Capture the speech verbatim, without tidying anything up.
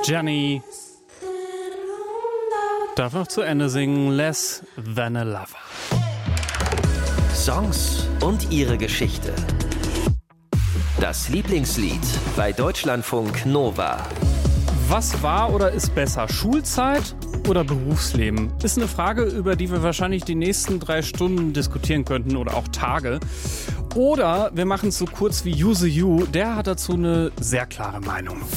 Gianni darf noch zu Ende singen. Less Than a Lover. Songs und ihre Geschichte. Das Lieblingslied bei Deutschlandfunk Nova. Was war oder ist besser? Schulzeit oder Berufsleben? Ist eine Frage, über die wir wahrscheinlich die nächsten drei Stunden diskutieren könnten oder auch Tage. Oder wir machen es so kurz wie Yuzu Yu. Der hat dazu eine sehr klare Meinung.